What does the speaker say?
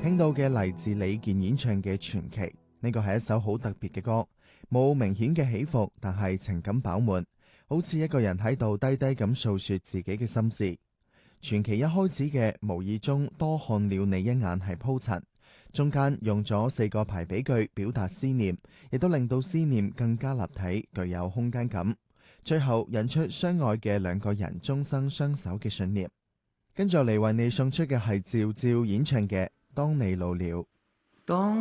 聽到嘅嚟自李健演唱嘅傳奇，呢個係一首好特別嘅歌，冇明顯嘅起伏，但係情感飽滿，好似一個人喺度低低咁訴說自己嘅心事。傳奇一開始嘅無意中多看了你一眼係鋪陳，中間用咗4個排比句表達思念，亦都令到思念更加立體，具有空間感。最後引出相愛嘅2個人終生相守嘅信念。跟住嚟為你送出嘅係趙照演唱嘅《當你老了》。